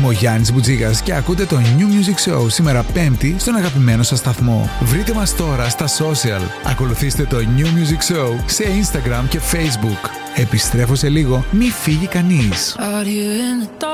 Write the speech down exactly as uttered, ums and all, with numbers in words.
Είμαι ο Γιάννης Μπουτζίγας και ακούτε το New Music Show σήμερα Πέμπτη στον αγαπημένο σας σταθμό. Βρείτε μας τώρα στα social. Ακολουθήστε το New Music Show σε Instagram και Facebook. Επιστρέφω σε λίγο, μη φύγει κανείς. Out here in the dark.